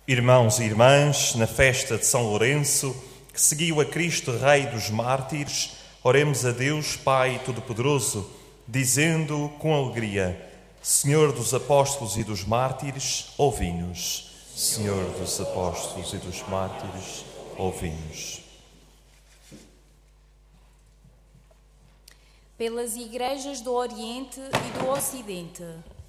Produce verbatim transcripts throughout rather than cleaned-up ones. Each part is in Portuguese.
Irmãos e irmãs, na festa de São Lourenço, que seguiu a Cristo Rei dos Mártires, oremos a Deus Pai Todo-Poderoso, dizendo com alegria: Senhor dos Apóstolos e dos Mártires, ouvi-nos. Senhor dos Apóstolos e dos Mártires, ouvi-nos. Pelas igrejas do Oriente e do Ocidente,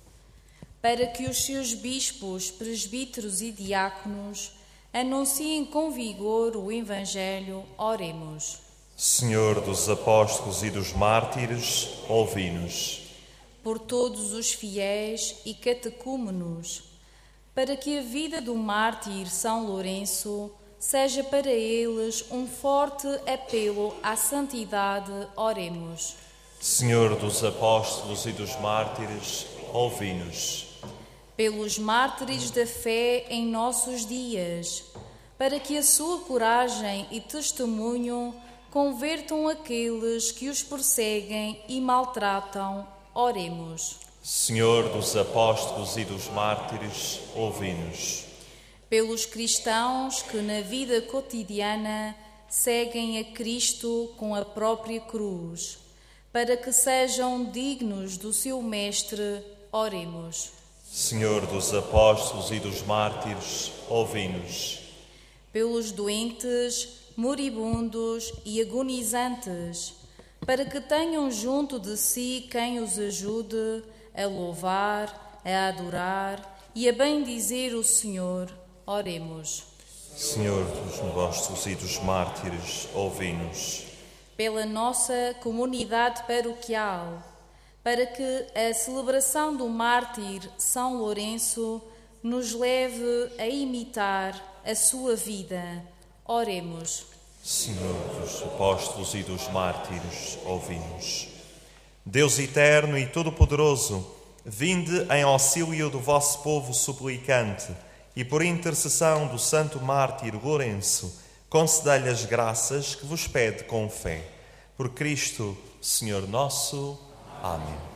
para que os seus bispos, presbíteros e diáconos anunciem com vigor o Evangelho, oremos. Senhor dos Apóstolos e dos Mártires, ouvi-nos. Por todos os fiéis e catecúmenos, para que a vida do mártir São Lourenço seja para eles um forte apelo à santidade, oremos. Senhor dos Apóstolos e dos Mártires, ouvi-nos. Pelos mártires da fé em nossos dias, para que a sua coragem e testemunho convertam aqueles que os perseguem e maltratam, oremos. Senhor dos Apóstolos e dos Mártires, ouvi-nos. Pelos cristãos que na vida cotidiana seguem a Cristo com a própria cruz, para que sejam dignos do seu Mestre, oremos. Senhor dos Apóstolos e dos Mártires, ouvi-nos. Pelos doentes, moribundos e agonizantes, para que tenham junto de si quem os ajude a louvar, a adorar e a bendizer o Senhor, oremos. Senhor dos Apóstolos e dos Mártires, ouvi-nos. Pela nossa comunidade paroquial, para que a celebração do mártir São Lourenço nos leve a imitar a sua vida, oremos. Senhor dos Apóstolos e dos Mártires, ouvi-nos. Deus eterno e todo-poderoso, vinde em auxílio do vosso povo suplicante e por intercessão do santo mártir Lourenço, concedei-lhe as graças que vos pede com fé. Por Cristo, Senhor nosso. Amém.